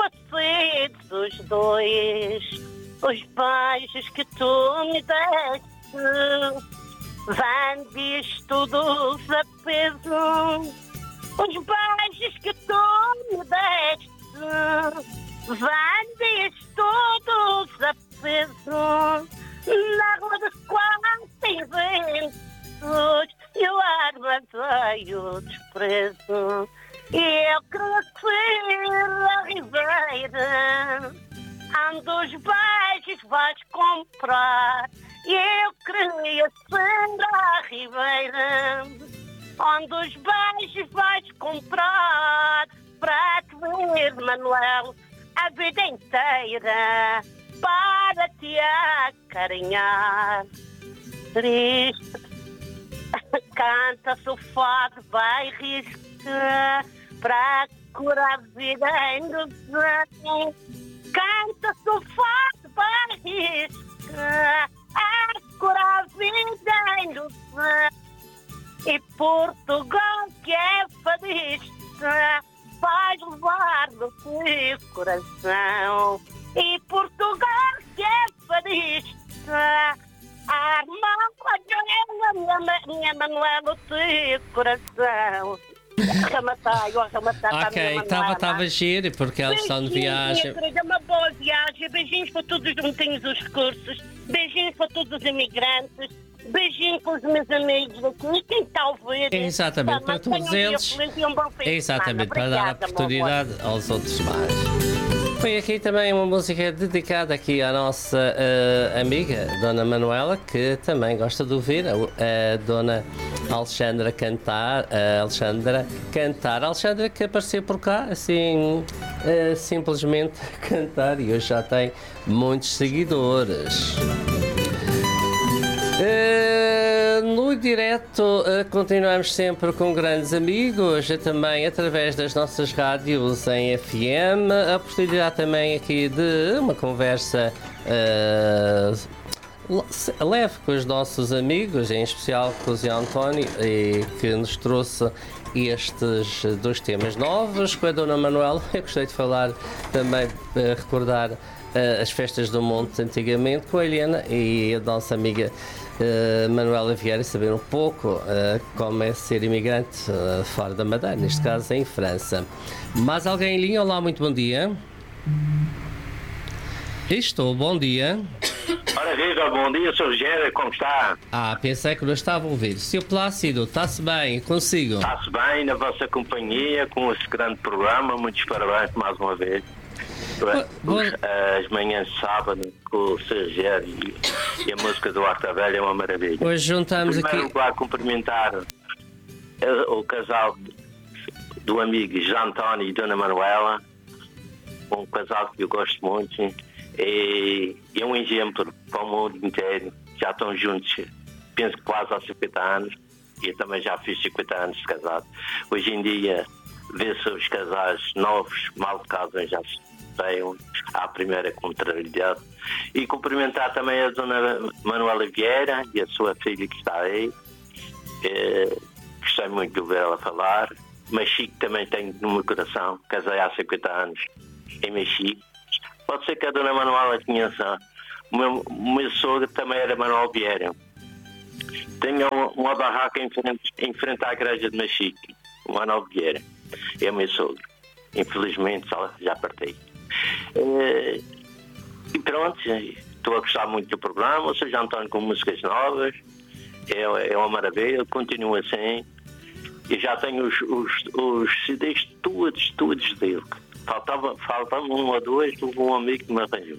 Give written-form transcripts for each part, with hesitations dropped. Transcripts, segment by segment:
acedos os dois, os beijos que tu me deste, vão disto dos apesos. Os beijos que tu me deste, vão disto dos apesos. Na rua dos quais tem ventos e o armazém o desprezo. E eu crescer a ribeira, ando os beijos vais comprar. E eu queria ser a ribeira, onde os beijos vais comprar, para te ver, Manuel, a vida inteira, para te acarinhar. Triste, canta-se o fado bairrista, para curar a vida em ilusão. Canta-se o fado bairrista, a curar a vida em ilusão. E Portugal, que é fadista, vais levar no teu coração. E Portugal, que é fadista, arma minha Manuela no teu coração. Ok, estava giro, porque eles estão de viagem. Querida, uma boa viagem. Beijinhos para todos os que não têm os recursos. Beijinhos para todos os imigrantes. Beijinho para os meus amigos aqui, quem está a ouvir. Exatamente, para todos eles. Exatamente, para dar a oportunidade aos outros mais. Foi aqui também uma música dedicada aqui à nossa amiga, Dona Manuela, que também gosta de ouvir a Dona Alexandra cantar. Alexandra que apareceu por cá, assim, simplesmente cantar, e hoje já tem muitos seguidores. No direto continuamos sempre com grandes amigos, também através das nossas rádios em FM, a oportunidade também aqui de uma conversa leve com os nossos amigos, em especial com o Zé António, que nos trouxe estes dois temas novos. Com a Dona Manuela, eu gostei de falar também, recordar as festas do Monte antigamente com a Helena e a nossa amiga Manuela Vieira, saber um pouco como é ser imigrante fora da Madeira, neste caso em França. Mais alguém em linha? Olá, muito bom dia. Estou, bom dia. Ora viva, bom dia, Sr. Rogério, como está? Pensei que não estava a ouvir. Sr. Plácido, está-se bem? Consigo? Está-se bem na vossa companhia, com esse grande programa, muitos parabéns mais uma vez. As manhãs de sábado com o Sr. Rogério e a música do Arta Velha é uma maravilha. Hoje juntamos aqui... Primeiro lugar, cumprimentar o casal do amigo José António e Dona Manuela, um casal que eu gosto muito. É um exemplo para o mundo inteiro. Já estão juntos, penso que quase há 50 anos. E eu também já fiz 50 anos de casado. Hoje em dia, vê-se os casais novos, mal de casam, já se têm à primeira contrariedade. E cumprimentar também a Dona Manuela Vieira e a sua filha que está aí. Gostei muito de ouvir ela falar. Mexico também tenho no meu coração. Casei há 50 anos em Mexico. Pode ser que a Dona Manuela conheça. O meu sogro também era Manuel Vieira. Tenho uma barraca em frente à igreja de Mexico. O Manuel Vieira é o meu sogro. Infelizmente já partei. E pronto, estou a gostar muito do programa. O Sr. António com músicas novas. É uma maravilha, continua assim. E já tenho os CDs todos dele. Faltava um ou dois de um amigo que me arranjou.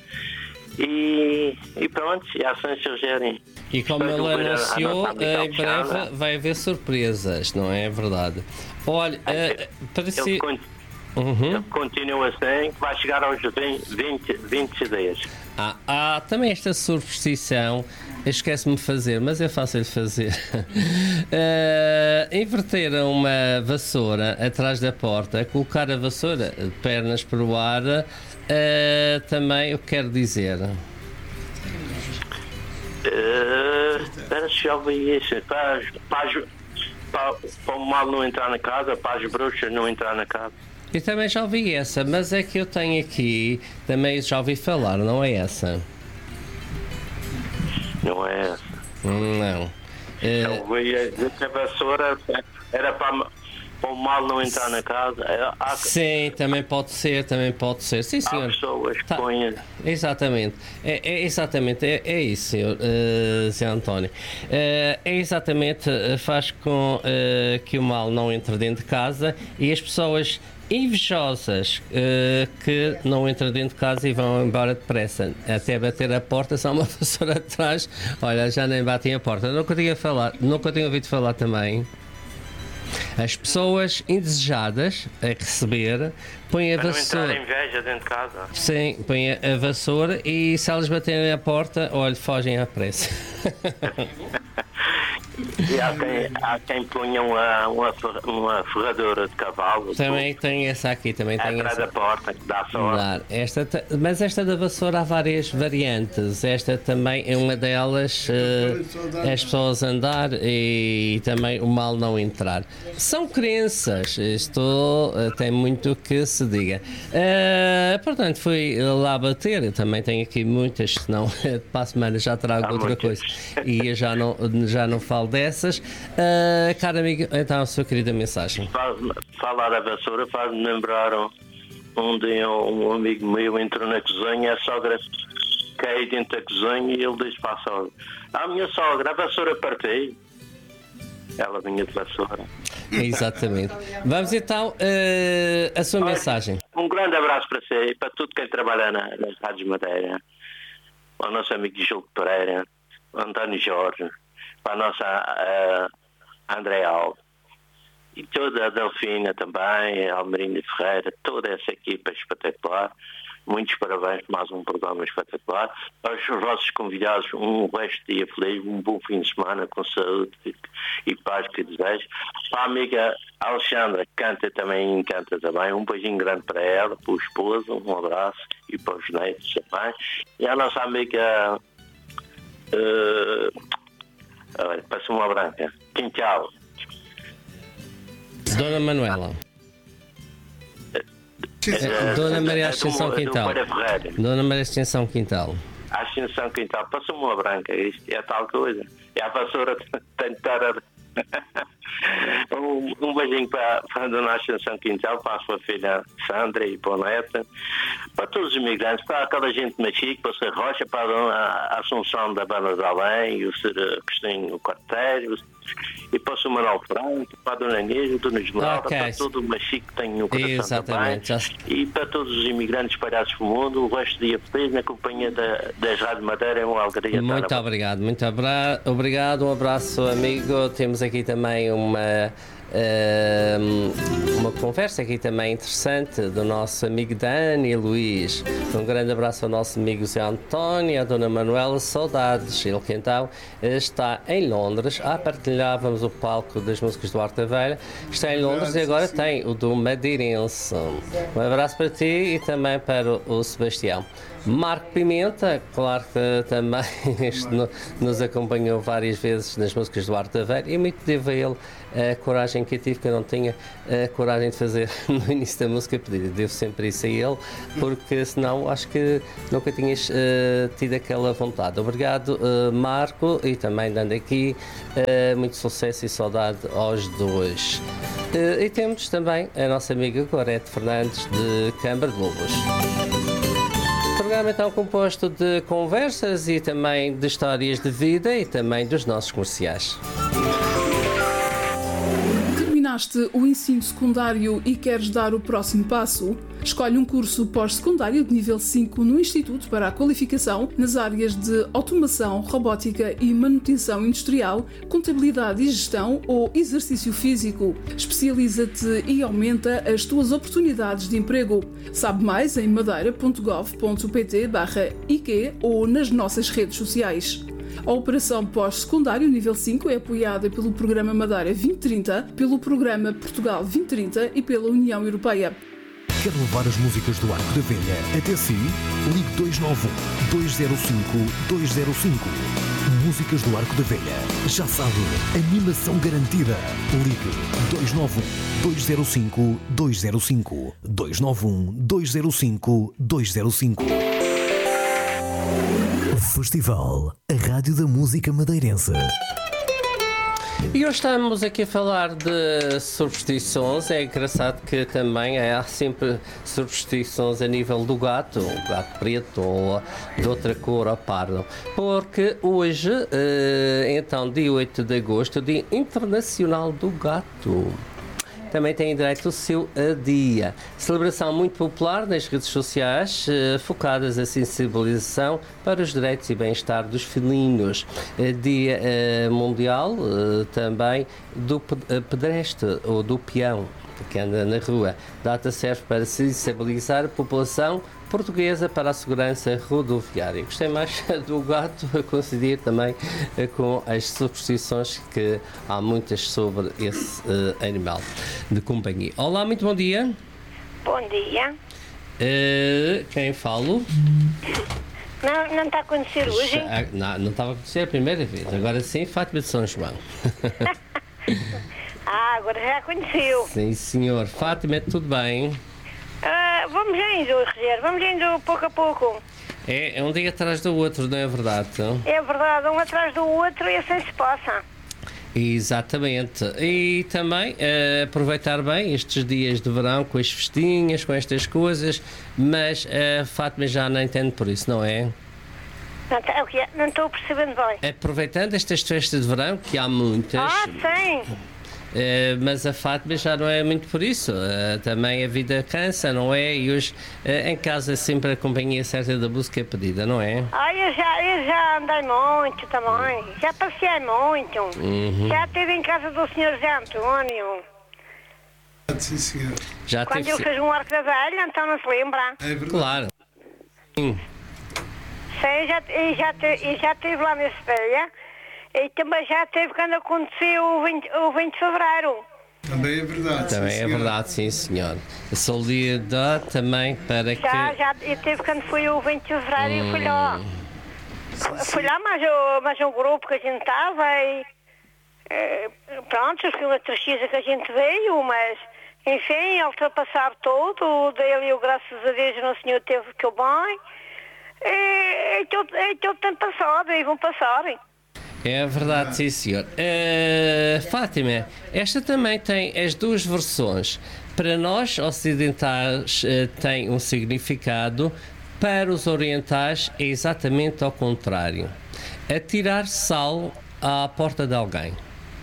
E pronto, e assim, Sr. Rogério. E como ele anunciou, em breve vai haver surpresas, não é verdade? Olha, parecia... Ele continua assim, que vai chegar aos 20 CDs. Também esta superstição, esquece-me de fazer, mas é fácil de fazer. Inverter uma vassoura atrás da porta, colocar a vassoura de pernas para o ar, também eu quero dizer. Espera se já ouvi isso. Para o mal não entrar na casa, para as bruxas não entrar na casa. Eu também já ouvi essa, mas é que eu tenho aqui, também já ouvi falar, não é essa? Não é essa. Não. Eu ia dizer que a vassoura era para o mal não entrar na casa. Sim, também pode ser. Sim, Há senhor. pessoas que põem. Exatamente. Exatamente, é isso, senhor Zé António. É exatamente, faz com que o mal não entre dentro de casa e as pessoas invejosas que não entram dentro de casa e vão embora depressa, até bater a porta, só uma vassoura atrás, olha, já nem batem a porta. Nunca tinha ouvido falar também. As pessoas indesejadas a receber põem a vassoura. Para não entrar inveja dentro de casa. Sim, põem a vassoura e se elas baterem a porta, olha, fogem à pressa. E há quem ponha uma ferradura de cavalo. Também tem essa aqui, também tem atrás essa. da porta, que dá sorte. Mas esta da vassoura há várias variantes. Esta também é uma delas, as pessoas andar e também o mal não entrar. São crenças, isto tem muito que se diga. Portanto, fui lá bater, eu também tenho aqui muitas, senão para a semana já trago outra coisa. E eu já não falo dessas. Caro amigo, então a sua querida mensagem. Falar da vassoura faz-me lembrar um dia um amigo meu entrou na cozinha, a sogra caiu dentro da cozinha e ele disse para a sogra: a minha sogra, a vassoura partei. Ela vinha de vassoura. Exatamente. Vamos então a sua mensagem. Um grande abraço para si e para tudo quem trabalha nas Rádios Madeira, ao nosso amigo Gil Pereira, António Jorge, para a nossa André Alves e toda a Delfina também, a Almerina Ferreira, toda essa equipa espetacular. Muitos parabéns por mais um programa espetacular. Aos vossos convidados, um resto de dia feliz, um bom fim de semana com saúde e paz que desejo. Para a amiga Alexandra, que canta também, um beijinho grande para ela, para o esposo, um abraço, e para os netos também. E a nossa amiga passa uma branca, Quintal. Dona Manuela. Dona Maria Ascensão Quintal. Dona Maria Ascensão Quintal. Ascensão Quintal, passa-me uma branca, isto é tal coisa. É a vassoura que tem de estar a... Um beijinho para a Dona Ascensão Quintal, para a sua filha Sandra e para o neto, para todos os imigrantes, para aquela gente de Machique, para o Sr. Rocha, para a Dona Assunção da Banda de Além, e o Sr. Agostinho Quarteiro, e para o Sr. Manuel Franco, para a Dona Inês, a Dona Esmeralda, para todo o Machique que tem no coração. Exatamente. Também, e para todos os imigrantes espalhados pelo mundo, o resto do dia feliz na companhia das Rádio Madeira. É uma alegria. Muito obrigado, obrigado, um abraço, amigo. Temos aqui também uma conversa aqui também interessante do nosso amigo Dani Luís. Um grande abraço ao nosso amigo Zé António, à Dona Manuela, saudades. Ele que então está em Londres. Partilhávamos o palco das músicas do Horta Velha. Está em Londres e agora tem o do Madeirense. Um abraço para ti e também para o Sebastião. Marco Pimenta, claro que também nos acompanhou várias vezes nas músicas do Horta Velha e muito devo a ele a coragem que eu tive, que eu não tinha a coragem de fazer no início da música pedida. Devo sempre isso a ele, porque senão acho que nunca tinhas tido aquela vontade. Obrigado, Marco, e também dando aqui muito sucesso e saudade aos dois. E temos também a nossa amiga Gorete Fernandes de Câmara de Lobos. O programa então composto de conversas e também de histórias de vida e também dos nossos comerciais. Terminaste o ensino secundário e queres dar o próximo passo? Escolhe um curso pós-secundário de nível 5 no Instituto para a Qualificação nas áreas de Automação, Robótica e Manutenção Industrial, Contabilidade e Gestão ou Exercício Físico. Especializa-te e aumenta as tuas oportunidades de emprego. Sabe mais em madeira.gov.pt/IQ ou nas nossas redes sociais. A Operação Pós-Secundário Nível 5 é apoiada pelo Programa Madeira 2030, pelo Programa Portugal 2030 e pela União Europeia. Quer levar as músicas do Arco da Velha até si? Ligue 291 205 205. músicas do Arco da Velha. Já sabe, animação garantida. Ligue 291-205-205. 291-205-205. Festival, a Rádio da Música Madeirense. E hoje estamos aqui a falar de superstições. É engraçado que também há sempre superstições a nível do gato, o gato preto ou de outra cor ou pardo. Porque hoje, então, dia 8 de agosto, Dia Internacional do Gato. Também tem direito ao seu dia. Celebração muito popular nas redes sociais, focadas na sensibilização para os direitos e bem-estar dos felinos. Dia mundial também do pedestre ou do peão que anda na rua. A data serve para sensibilizar a população portuguesa para a segurança rodoviária. Gostei mais do gato, a coincidir também com as superstições que há muitas sobre esse animal de companhia. Olá, muito bom dia. Bom dia. Quem falo? Não está a acontecer hoje? Não estava a acontecer a primeira vez. Agora sim, Fátima de São João. Agora já aconteceu. Sim, senhor. Fátima, tudo bem? Vamos indo, Rogério, vamos indo pouco a pouco. É um dia atrás do outro, não é verdade? É verdade, um atrás do outro e assim se passa. Exatamente. E também aproveitar bem estes dias de verão com as festinhas, com estas coisas, mas a Fátima já não entende por isso, não é? Não estou percebendo bem. Aproveitando estas festas de verão, que há muitas. Sim. Mas a Fátima já não é muito por isso. Também a vida cansa, não é? E hoje em casa sempre a companhia certa da música é pedida, não é? Eu já andei muito também. Já passei muito. Já estive em casa do Sr. José António. Sim, senhor. Quando ele fez um Arco da Velha, então não se lembra? É verdade. Claro. Sim. Sim, já estive lá nesse dia. E também já teve quando aconteceu o 20 de fevereiro. Também é verdade. Também é verdade, sim, senhor. A solidariedade também para que. Já teve quando foi o 20 de fevereiro e fui lá. Fui lá, mas um grupo que a gente estava e. Pronto, foi uma tristeza que a gente veio, mas. Enfim, ultrapassar tudo. Dele, graças a Deus, o Senhor teve que eu bem. E todo tempo passado, e vão passar. É verdade, sim, senhor. Fátima, esta também tem as duas versões. Para nós ocidentais tem um significado, para os orientais é exatamente ao contrário. Atirar sal à porta de alguém.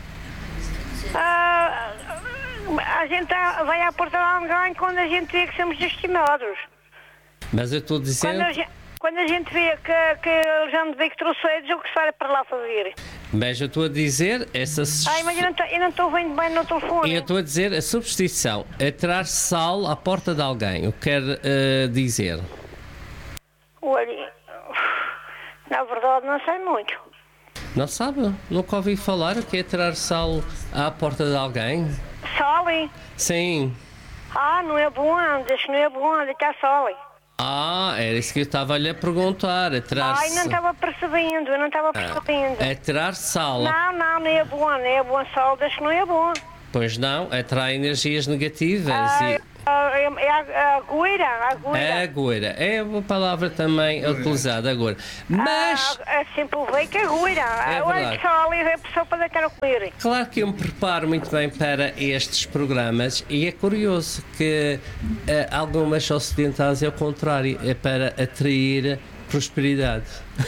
A gente vai à porta de alguém quando a gente vê que somos estimados. Mas eu estou dizendo... Quando a gente vê que eles já me vê que trouxeram, o que se vai para lá fazer? Mas eu estou a dizer essas... mas eu não estou vendo bem no telefone. Eu estou a dizer a superstição, atirar sal à porta de alguém. O que quer dizer? Olha, na verdade não sei muito. Não sabe? Nunca ouvi falar o que é atirar sal à porta de alguém? Sal? Sim. Não é bom, deixa não é bom, deixa sal. Era isso que eu estava-lhe a perguntar. Não estava percebendo, eu não estava percebendo. Atirar sal. Não é bom, sal, deixa não é bom. Pois não, atrai energias negativas. É a goeira. É a goeira. É uma palavra também utilizada agora. Mas... sempre veio que é goeira. Olha só ali a pessoa para deitar a comer. Claro que eu me preparo muito bem para estes programas e é curioso que algumas ocidentais é o contrário, é para atrair prosperidade.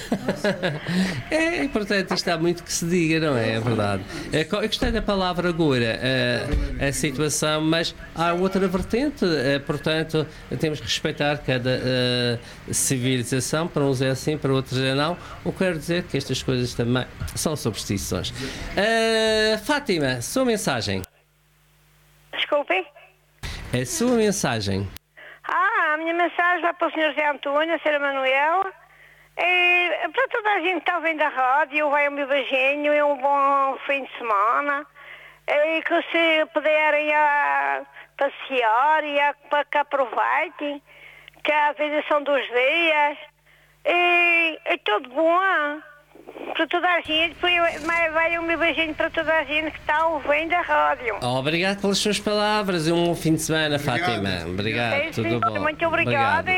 Portanto, isto há muito que se diga, não é? É verdade. Eu gostei da palavra agora, a situação, mas há outra vertente, portanto, temos que respeitar cada civilização, para uns é assim, para outros é não. O que quero dizer que estas coisas também são superstições. Fátima, sua mensagem. Desculpe? A sua mensagem. A minha mensagem vai para o Sr. José António, a Sra. Manuela, e para toda a gente que está ouvindo a rádio, vai o meu beijinho e um bom fim de semana. E que se puderem passear e para que aproveitem, que a vida são 2 dias. E é tudo bom. para toda a gente, vai o meu beijinho para toda a gente que está ouvindo a rádio. Obrigado pelas suas palavras e um bom fim de semana, Obrigado. Fátima. Obrigado, É, tudo sim, bom. muito obrigada.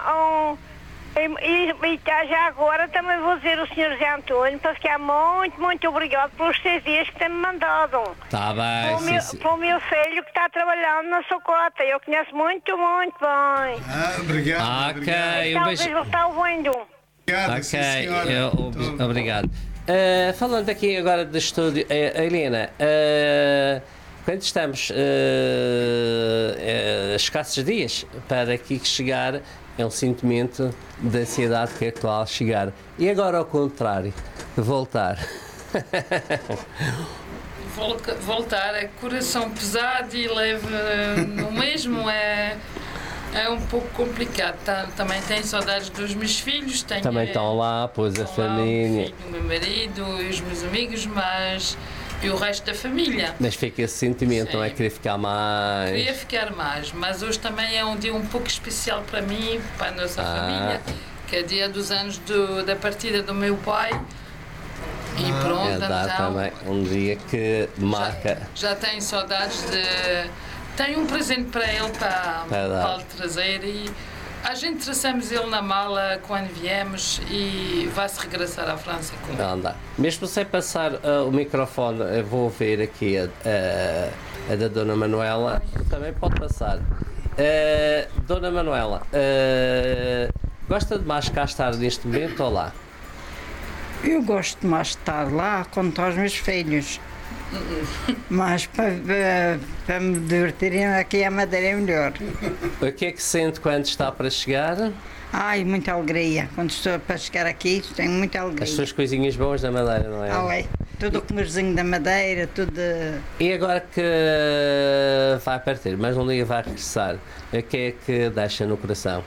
E já agora também vou dizer ao Sr. José António para ficar muito obrigado pelos 6 dias que tem-me mandado. Está bem, sim. Para o meu filho que está trabalhando na Socota. Eu conheço muito bem. Obrigado. Ok, Obrigado. um beijo. Talvez está ouvindo. Obrigado, sim, senhora. Obrigado. Falando aqui agora do estúdio, Helena, quando estamos a escassos dias para aqui chegar, é um sentimento de ansiedade que é atual chegar. E agora ao contrário, voltar. Voltar é coração pesado e leve no mesmo, é um pouco complicado. Também tenho saudades dos meus filhos. Também estão lá, pois a família. O meu marido e os meus amigos, e o resto da família. Mas fica esse sentimento, Sim. não é? Querer ficar mais. Queria ficar mais, mas hoje também é um dia um pouco especial para mim, para a nossa família, que é dia dos anos da partida do meu pai. E pronto, É dar também um dia que marca. Já tenho saudades de. Tenho um presente para ele para lhe trazer e a gente traçamos ele na mala quando viemos e vai-se regressar à França com ele. Não dá. Mesmo sem passar o microfone, eu vou ouvir aqui a da Dona Manuela. Também pode passar. Dona Manuela, gosta de mais cá estar neste momento ou lá? Eu gosto mais de estar lá quando estão os meus filhos. Mas para me divertirem aqui a Madeira é melhor. O que é que sente quando está para chegar? Ai, muita alegria. Quando estou para chegar aqui, tenho muita alegria. As suas coisinhas boas da Madeira, não é? É. Tudo o comerzinho da Madeira, tudo. E agora que vai partir, mas um dia vai regressar, o que é que deixa no coração?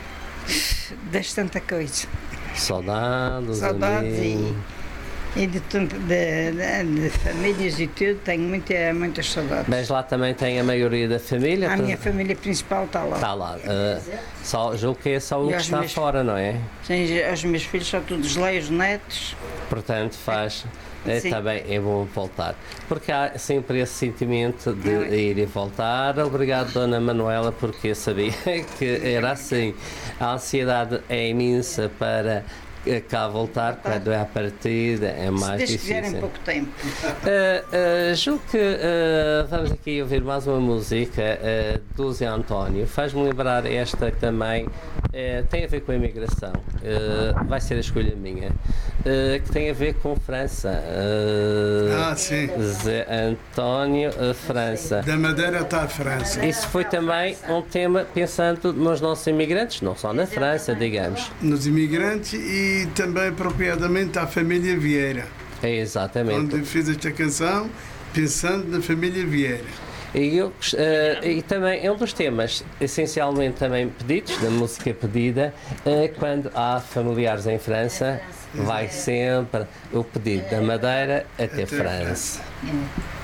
Deixo tanta coisa. Saudades e de famílias e tudo, tenho muitas saudades. Mas lá também tem a maioria da família? A minha família principal está lá. Está lá. Julgo que é só o que está fora, não é? Sim, os meus filhos são todos lá, os netos. Portanto, também é bom voltar. Porque há sempre esse sentimento de ir e voltar. Obrigado, Dona Manuela, porque eu sabia que era assim. A ansiedade é imensa para cá voltar, quando é a partida é mais difícil. Se quiserem pouco tempo. Julgo que vamos aqui ouvir mais uma música do Zé António. Faz-me lembrar esta que também tem a ver com a imigração. Vai ser a escolha minha. Que tem a ver com França. Sim. Zé António, França. Da Madeira está a França. Isso foi também um tema pensando nos nossos imigrantes, não só na França, digamos. Nos imigrantes e também apropriadamente à família Vieira. É exatamente. Onde fiz esta canção pensando na família Vieira. E também é um dos temas essencialmente também pedidos, da música pedida, quando há familiares em França, vai sempre o pedido da Madeira até França.